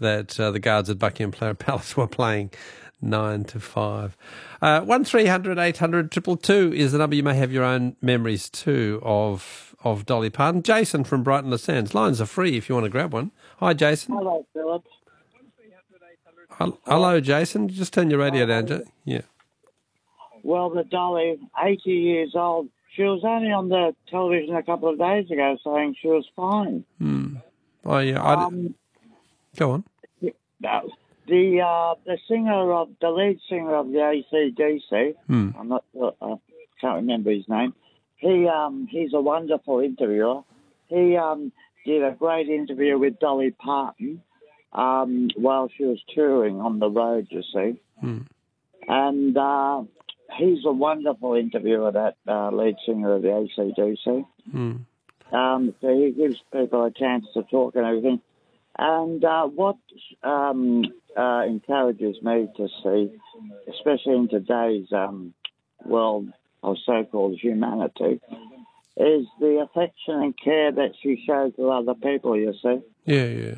that the guards at Buckingham Palace were playing 9 to 5. 1300 800 222 is the number. You may have your own memories too of Dolly Parton. Jason from Brighton Le Sands. Lines are free if you want to grab one. Hi, Jason. Hello, Philip. Hello, Jason. Just turn your radio down, yeah. Well, the Dolly, 80 years old, she was only on the television a couple of days ago saying she was fine. Oh, yeah. Go on. The lead singer of the AC/DC, I'm not sure, I can't remember his name. He's a wonderful interviewer. He did a great interview with Dolly Parton while she was touring on the road, you see. And he's a wonderful interviewer, that lead singer of the AC/DC. So he gives people a chance to talk and everything. And what encourages me to see, especially in today's world of so-called humanity, is the affection and care that she shows to other people, you see. Yeah.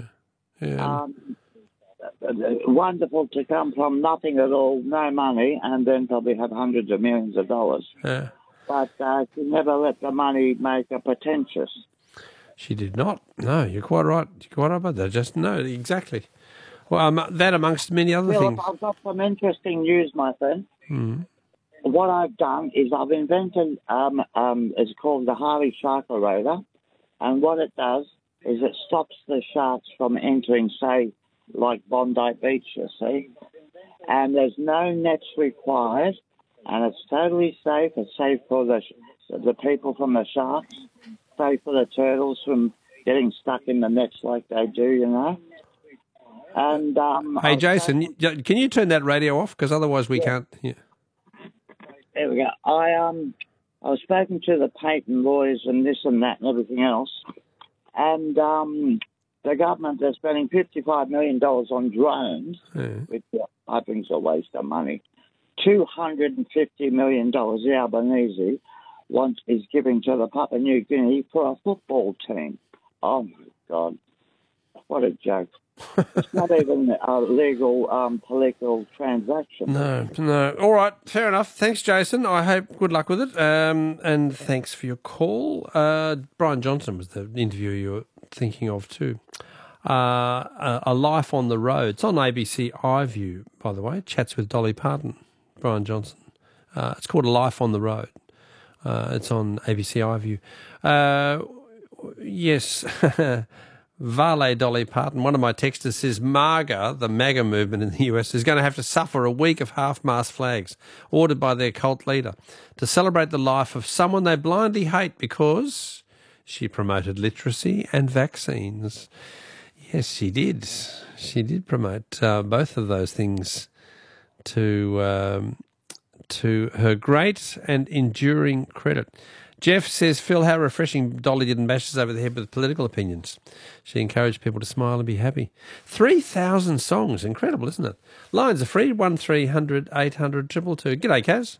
Wonderful to come from nothing at all, no money, and then probably have hundreds of millions of dollars. Yeah. But she never let the money make her pretentious. She did not. No, you're quite right. You're quite right about that. Just no, exactly. Well, that amongst many other things. I've got some interesting news, my friend. What I've done is I've invented, it's called the Harley Shark Eroder, and what it does is it stops the sharks from entering, say, like Bondi Beach, you see, and there's no nets required, and it's totally safe. It's safe for the people from the sharks, safe for the turtles from getting stuck in the nets like they do, you know. And hey, Jason, can you turn that radio off? Because otherwise we can't. Yeah. There we go. I was speaking to the patent lawyers and this and that and everything else, and the government is spending $55 million on drones, which I think is a waste of money. $250 million the Albanese is giving to the Papua New Guinea for a football team. Oh, my God. What a joke. It's not even a legal political transaction. No. All right, fair enough. Thanks, Jason. I hope good luck with it. And thanks for your call. Brian Johnson was the interviewer you were thinking of too. A Life on the Road. It's on ABC iView, by the way. Chats with Dolly Parton, Brian Johnson. It's called A Life on the Road. It's on ABC iView. Yes. Vale Dolly Parton. One of my texters says MAGA, the MAGA movement in the US, is going to have to suffer a week of half-mast flags ordered by their cult leader to celebrate the life of someone they blindly hate because she promoted literacy and vaccines. Yes, she did. She did promote both of those things to her great and enduring credit. Jeff says, Phil, how refreshing Dolly didn't bash us over the head with political opinions. She encouraged people to smile and be happy. 3,000 songs. Incredible, isn't it? Lines are free, 1300 800 222. G'day, Kaz.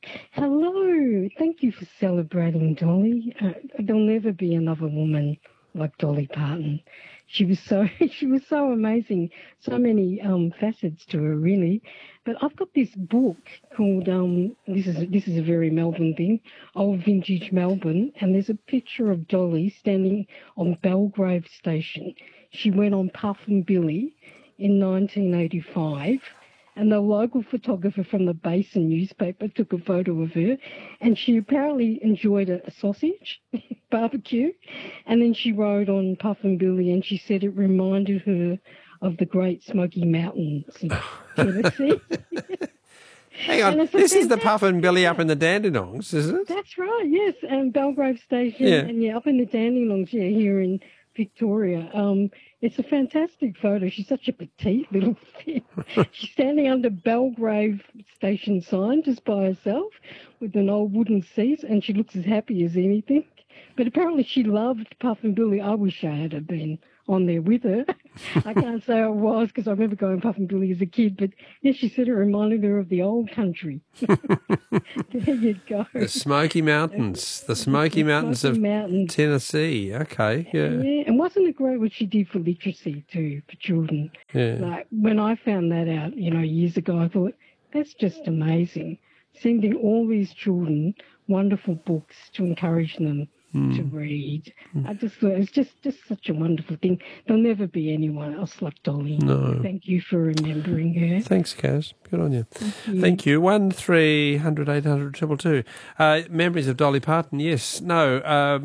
Hello. Thank you for celebrating Dolly. There'll never be another woman like Dolly Parton. She was so amazing. So many facets to her, really. But I've got this book called this is a very Melbourne thing, Old Vintage Melbourne, and there's a picture of Dolly standing on Belgrave Station. She went on Puff and Billy in 1985. And the local photographer from the Basin newspaper took a photo of her, and she apparently enjoyed a sausage barbecue. And then she rode on Puff and Billy, and she said it reminded her of the Great Smoky Mountains in Tennessee. Hang on, this is the Puff and Billy up in the Dandenongs, isn't it? That's right, yes, and Belgrave Station, and up in the Dandenongs, here in Victoria. It's a fantastic photo. She's such a petite little thing. She's standing under Belgrave Station sign just by herself with an old wooden seat, and she looks as happy as anything. But apparently she loved Puff and Billy. I wish I had been on there with her. I can't say it was because I remember going Puffin Billy as a kid, but yes, she said it reminded her of the old country. There you go. The Smoky Mountains. The Smoky Mountains of Tennessee. Okay, yeah. Yeah, and wasn't it great what she did for literacy too, for children? Yeah. Like, when I found that out, years ago, I thought, that's just amazing. Sending all these children wonderful books to encourage them to read. I just thought it's just such a wonderful thing. There'll never be anyone else like Dolly. No. Thank you for remembering her. Thanks, Kaz. Good on you. Thank you. 1300 800 222. Memories of Dolly Parton. Yes. No.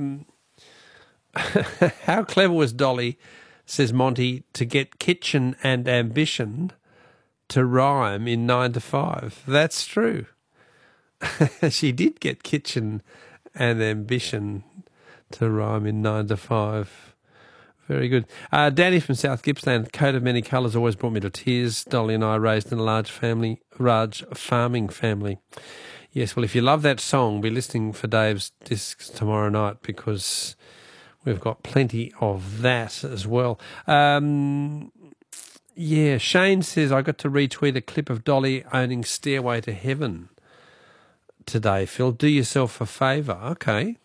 How clever was Dolly, says Monty, to get kitchen and ambition to rhyme in 9 to 5? That's true. She did get kitchen and ambition to rhyme in 9 to 5. Very good. Danny from South Gippsland, coat of many colours always brought me to tears. Dolly and I raised in a large farming family. Yes, well, if you love that song, be listening for Dave's discs tomorrow night because we've got plenty of that as well. Yeah, Shane says, I got to retweet a clip of Dolly owning Stairway to Heaven today, Phil. Do yourself a favour. Okay,